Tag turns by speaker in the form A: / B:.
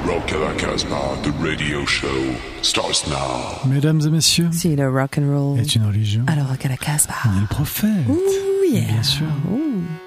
A: Rock à la Casbah, the radio show starts now.
B: Mesdames et messieurs,
C: si le rock and roll
B: est une religion,
C: alors rock à la Casbah.
B: il est le prophète.
C: Ouh, yeah.
B: Bien sûr.
C: Ouh.